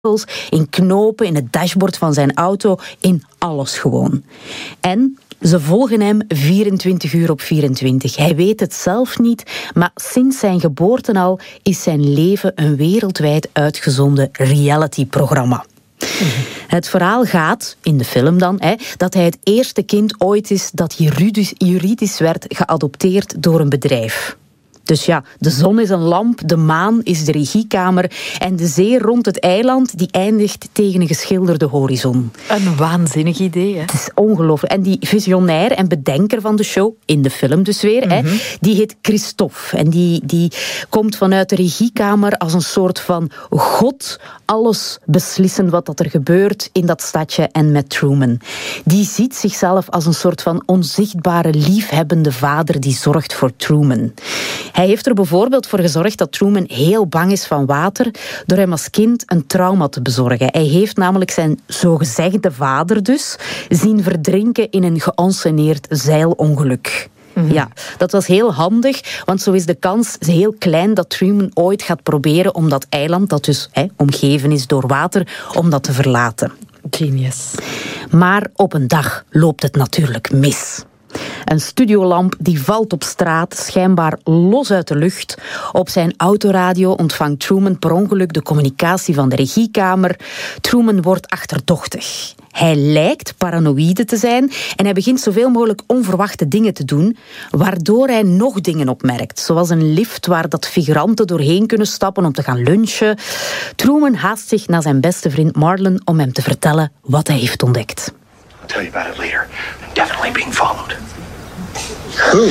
in knopen, in het dashboard van zijn auto, in alles gewoon. En ze volgen hem 24 uur op 24. Hij weet het zelf niet, maar sinds zijn geboorte al is zijn leven een wereldwijd uitgezonden realityprogramma. Het verhaal gaat, in de film dan, dat hij het eerste kind ooit is dat juridisch werd geadopteerd door een bedrijf. Dus ja, de zon is een lamp, de maan is de regiekamer en de zee rond het eiland die eindigt tegen een geschilderde horizon. Een waanzinnig idee, hè? Het is ongelooflijk. En die visionair en bedenker van de show, in de film dus weer, die heet Christophe. En die komt vanuit de regiekamer als een soort van god alles beslissen wat er gebeurt in dat stadje en met Truman. Die ziet zichzelf als een soort van onzichtbare, liefhebbende vader die zorgt voor Truman. Hij heeft er bijvoorbeeld voor gezorgd dat Truman heel bang is van water door hem als kind een trauma te bezorgen. Hij heeft namelijk zijn zogezegde vader dus zien verdrinken in een geënsceneerd zeilongeluk. Ja, dat was heel handig, want zo is de kans heel klein dat Truman ooit gaat proberen om dat eiland, dat dus omgeven is door water, om dat te verlaten. Genius. Maar op een dag loopt het natuurlijk mis. Een studiolamp die valt op straat, schijnbaar los uit de lucht. Op zijn autoradio ontvangt Truman per ongeluk de communicatie van de regiekamer. Truman wordt achterdochtig. Hij lijkt paranoïde te zijn en hij begint zoveel mogelijk onverwachte dingen te doen, waardoor hij nog dingen opmerkt, zoals een lift waar dat figuranten doorheen kunnen stappen om te gaan lunchen. Truman haast zich naar zijn beste vriend Marlon om hem te vertellen wat hij heeft ontdekt. I'll tell you about it later. I'm definitely being followed. Who?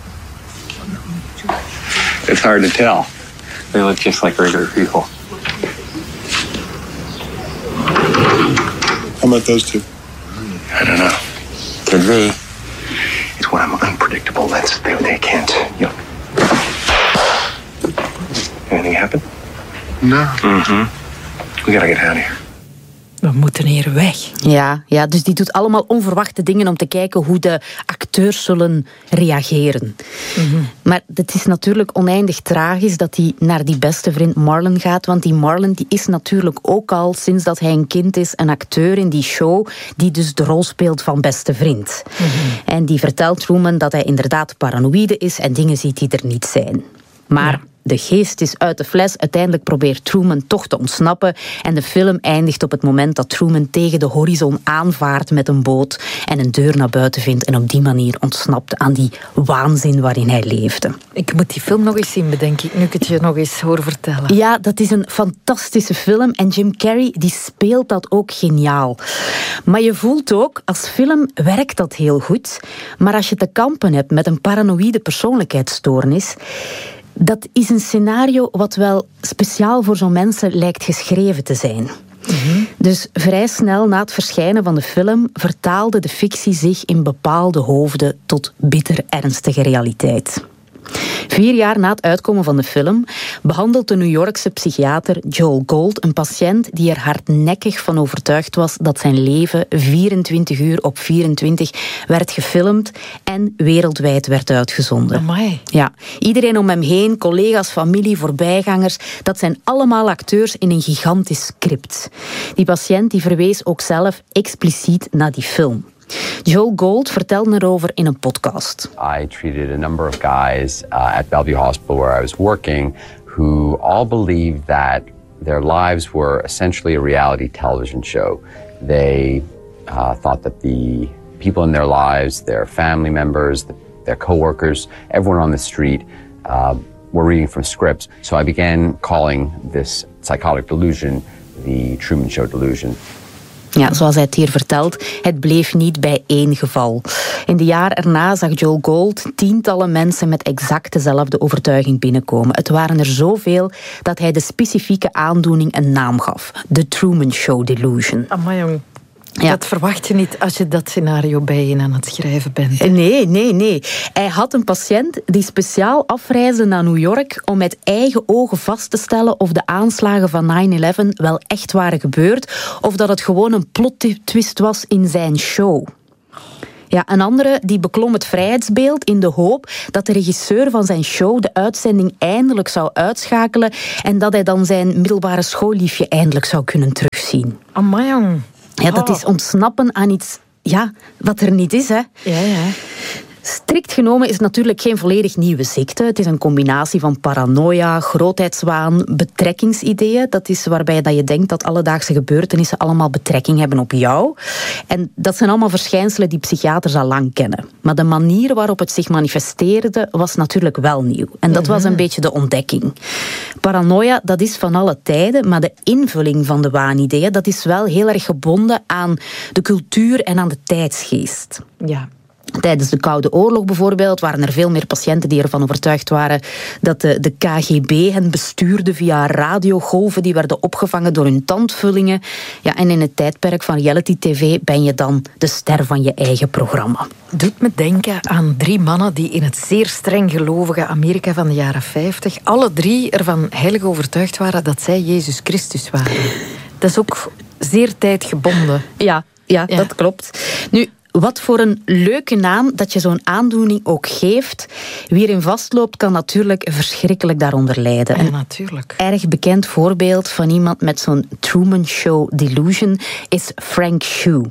It's hard to tell. They look just like regular people. How about those two? I don't know. Could be. It's when I'm unpredictable. They can't, Anything happen? No. We gotta get out of here. We moeten hier weg. Ja, dus die doet allemaal onverwachte dingen om te kijken hoe de acteurs zullen reageren. Maar het is natuurlijk oneindig tragisch dat hij naar die beste vriend Marlon gaat, want die Marlon die is natuurlijk ook al, sinds dat hij een kind is, een acteur in die show die dus de rol speelt van beste vriend. En die vertelt Truman dat hij inderdaad paranoïde is en dingen ziet die er niet zijn. Maar de geest is uit de fles. Uiteindelijk probeert Truman toch te ontsnappen. En de film eindigt op het moment dat Truman tegen de horizon aanvaart met een boot en een deur naar buiten vindt en op die manier ontsnapt aan die waanzin waarin hij leefde. Ik moet die film nog eens zien, bedenk ik, nu ik het je nog eens hoor vertellen. Ja, dat is een fantastische film en Jim Carrey die speelt dat ook geniaal. Maar je voelt ook, als film werkt dat heel goed, maar als je te kampen hebt met een paranoïde persoonlijkheidsstoornis, dat is een scenario wat wel speciaal voor zo'n mensen lijkt geschreven te zijn. Dus vrij snel na het verschijnen van de film vertaalde de fictie zich in bepaalde hoofden tot bitter ernstige realiteit. 4 jaar na het uitkomen van de film behandelt de New Yorkse psychiater Joel Gold een patiënt die er hardnekkig van overtuigd was dat zijn leven 24 uur op 24 werd gefilmd en wereldwijd werd uitgezonden. Amai. Ja, iedereen om hem heen, collega's, familie, voorbijgangers, dat zijn allemaal acteurs in een gigantisch script. Die patiënt die verwees ook zelf expliciet naar die film. Joel Gold vertelde erover in een podcast. I treated a number of guys at Bellevue Hospital where I was working who all believed that their lives were essentially a reality television show. They thought that the people in their lives, their family members, their coworkers, everyone on the street were reading from scripts. So I began calling this psychotic delusion the Truman Show delusion. Ja, zoals hij het hier vertelt, het bleef niet bij 1 geval. In de jaren erna zag Joel Gold tientallen mensen met exact dezelfde overtuiging binnenkomen. Het waren er zoveel dat hij de specifieke aandoening een naam gaf. The Truman Show delusion. Amai, jong. Ja. Dat verwacht je niet als je dat scenario bij je aan het schrijven bent. Nee. Hij had een patiënt die speciaal afreisde naar New York om met eigen ogen vast te stellen of de aanslagen van 9/11 wel echt waren gebeurd of dat het gewoon een plot twist was in zijn show. Ja, een andere die beklom het vrijheidsbeeld in de hoop dat de regisseur van zijn show de uitzending eindelijk zou uitschakelen en dat hij dan zijn middelbare schoolliefje eindelijk zou kunnen terugzien. Amai, jong. Ja, dat is ontsnappen aan iets wat er niet is, hè. Ja. Strikt genomen is het natuurlijk geen volledig nieuwe ziekte. Het is een combinatie van paranoia, grootheidswaan, betrekkingsideeën. Dat is waarbij dat je denkt dat alledaagse gebeurtenissen allemaal betrekking hebben op jou. En dat zijn allemaal verschijnselen die psychiaters al lang kennen. Maar de manier waarop het zich manifesteerde was natuurlijk wel nieuw. En dat was een beetje de ontdekking. Paranoia, dat is van alle tijden, maar de invulling van de waanideeën, dat is wel heel erg gebonden aan de cultuur en aan de tijdsgeest. Ja. Tijdens de Koude Oorlog bijvoorbeeld waren er veel meer patiënten die ervan overtuigd waren dat de KGB hen bestuurde via radiogolven die werden opgevangen door hun tandvullingen. Ja, en in het tijdperk van reality-tv ben je dan de ster van je eigen programma. Doet me denken aan 3 mannen die in het zeer streng gelovige Amerika van de jaren 50 alle 3 ervan heilig overtuigd waren dat zij Jezus Christus waren. Dat is ook zeer tijdgebonden. Ja, dat klopt. Nu, wat voor een leuke naam dat je zo'n aandoening ook geeft. Wie erin vastloopt kan natuurlijk verschrikkelijk daaronder lijden. Ja, natuurlijk. Een erg bekend voorbeeld van iemand met zo'n Truman Show delusion is Frank Shu.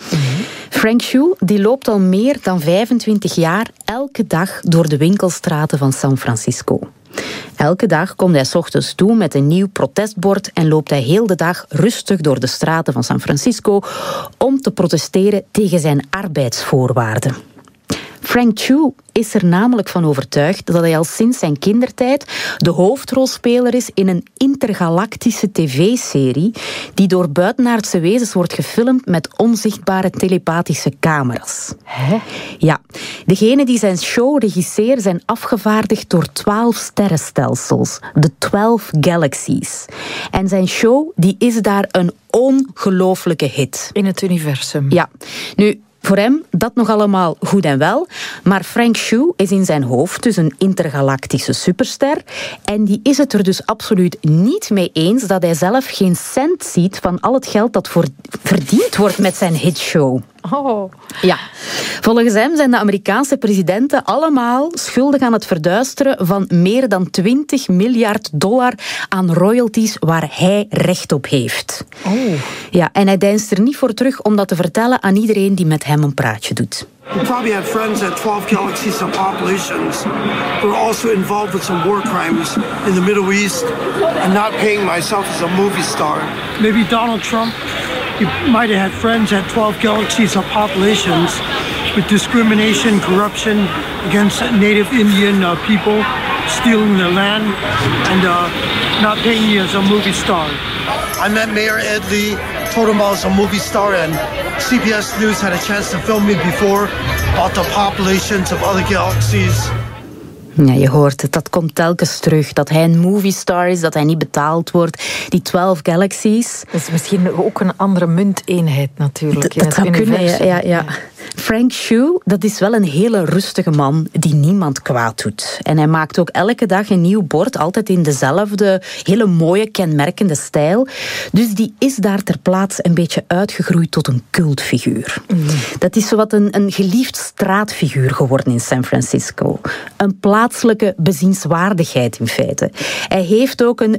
Frank Shu die loopt al meer dan 25 jaar elke dag door de winkelstraten van San Francisco. Elke dag komt hij 's ochtends toe met een nieuw protestbord en loopt hij heel de dag rustig door de straten van San Francisco om te protesteren tegen zijn arbeidsvoorwaarden. Frank Shu is er namelijk van overtuigd dat hij al sinds zijn kindertijd de hoofdrolspeler is in een intergalactische tv-serie die door buitenaardse wezens wordt gefilmd met onzichtbare telepathische camera's. Hè? Ja, degenen die zijn show regisseren zijn afgevaardigd door 12 sterrenstelsels, de 12 Galaxies. En zijn show die is daar een ongelooflijke hit. In het universum. Ja, nu, voor hem dat nog allemaal goed en wel, maar Frank Shu is in zijn hoofd dus een intergalactische superster en die is het er dus absoluut niet mee eens dat hij zelf geen cent ziet van al het geld dat verdiend wordt met zijn hitshow. Oh. Ja. Volgens hem zijn de Amerikaanse presidenten allemaal schuldig aan het verduisteren van meer dan $20 miljard aan royalties waar hij recht op heeft. Oh. Ja, en hij deinst er niet voor terug om dat te vertellen aan iedereen die met hem een praatje doet. I probably had friends at 12 galaxies of populations who were also involved with some war crimes in the Middle East and not paying myself as a movie star. Maybe Donald Trump, he might have had friends at 12 galaxies of populations with discrimination, corruption against Native Indian people, stealing their land and not paying me as a movie star. I met Mayor Ed Lee, told him I was a movie star, and CBS News had a chance to film me before about the populations of other galaxies. Ja, je hoort het, dat komt telkens terug. Dat hij een movie star is, dat hij niet betaald wordt. Die 12 galaxies. Dat is misschien ook een andere munteenheid natuurlijk. Dat zou kunnen, ja. Frank Shu, dat is wel een hele rustige man die niemand kwaad doet. En hij maakt ook elke dag een nieuw bord, altijd in dezelfde hele mooie, kenmerkende stijl. Dus die is daar ter plaatse een beetje uitgegroeid tot een cultfiguur. Dat is zowat een geliefd straatfiguur geworden in San Francisco. Een plaatselijke bezienswaardigheid in feite. Hij heeft ook een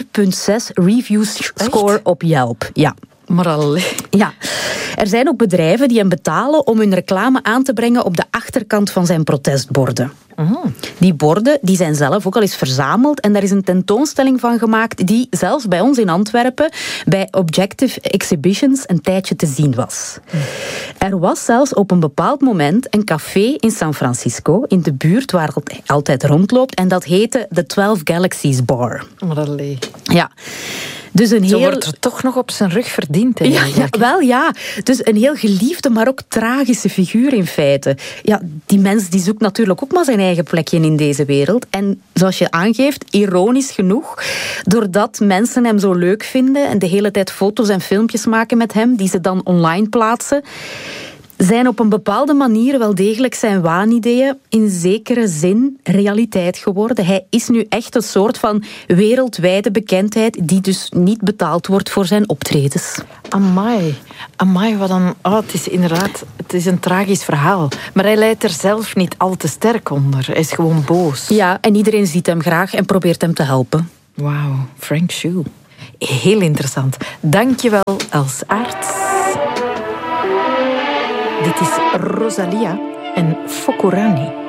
4,6 review score op Yelp. Ja. Maar allee. Ja, er zijn ook bedrijven die hem betalen om hun reclame aan te brengen op de achterkant van zijn protestborden. Die borden die zijn zelf ook al eens verzameld en daar is een tentoonstelling van gemaakt die zelfs bij ons in Antwerpen bij Objective Exhibitions een tijdje te zien was. Er was zelfs op een bepaald moment een café in San Francisco in de buurt waar het altijd rondloopt en dat heette de 12 Galaxies Bar. Maar allee. Ja. Dus Zo wordt er toch nog op zijn rug verdiend. Ja. Dus een heel geliefde, maar ook tragische figuur in feite. Ja, die mens die zoekt natuurlijk ook maar zijn eigen plekje in deze wereld. En zoals je aangeeft, ironisch genoeg, doordat mensen hem zo leuk vinden en de hele tijd foto's en filmpjes maken met hem, die ze dan online plaatsen, zijn op een bepaalde manier wel degelijk zijn waanideeën in zekere zin realiteit geworden. Hij is nu echt een soort van wereldwijde bekendheid die dus niet betaald wordt voor zijn optredens. Amai, wat een... Oh, het is inderdaad... Het is een tragisch verhaal. Maar hij lijdt er zelf niet al te sterk onder. Hij is gewoon boos. Ja, en iedereen ziet hem graag en probeert hem te helpen. Wauw, Frank Shu. Heel interessant. Dank je wel als arts. Dit is Rosalia en Fokurani.